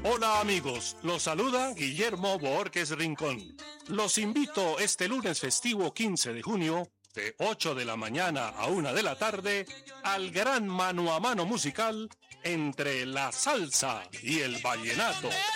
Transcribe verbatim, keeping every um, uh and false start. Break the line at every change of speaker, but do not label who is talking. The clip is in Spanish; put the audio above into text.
Hola amigos, los saluda Guillermo Borges Rincón. Los invito este lunes festivo quince de junio, de ocho de la mañana a una de la tarde, al gran mano a mano musical entre la salsa y el vallenato.